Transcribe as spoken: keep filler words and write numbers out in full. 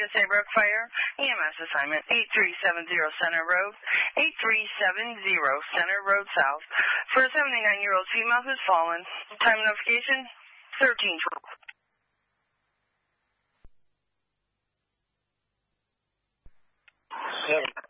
Saybrook Fire, E M S assignment eight three seven zero Center Road, eight three seven zero Center Road South, for a seventy-nine-year-old female who's fallen. Time of notification, thirteen twelve. Seven.